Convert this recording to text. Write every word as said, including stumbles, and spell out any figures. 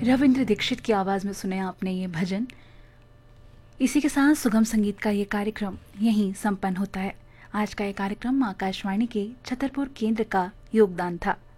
रविंद्र दीक्षित की आवाज़ में सुने आपने ये भजन। इसी के साथ सुगम संगीत का ये कार्यक्रम यहीं संपन्न होता है। आज का ये कार्यक्रम आकाशवाणी के छतरपुर केंद्र का योगदान था।